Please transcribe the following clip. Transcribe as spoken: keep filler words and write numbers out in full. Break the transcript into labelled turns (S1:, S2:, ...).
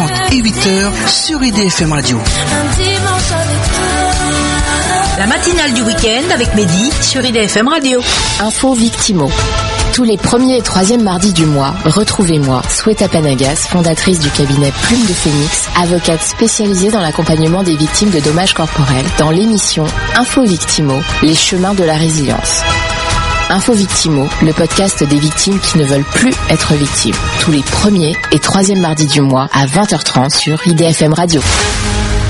S1: trente et huit heures sur I D F M Radio.
S2: La matinale du week-end avec Mehdi sur I D F M Radio.
S3: Info Victimo. Tous les premiers et troisièmes mardis du mois, retrouvez-moi, Sweta Panagas, fondatrice du cabinet Plume de Phénix, avocate spécialisée dans l'accompagnement des victimes de dommages corporels, dans l'émission Info Victimo, les chemins de la résilience. Info Victimo, le podcast des victimes qui ne veulent plus être victimes. Tous les premiers et troisièmes mardis du mois à vingt heures trente sur I D F M Radio.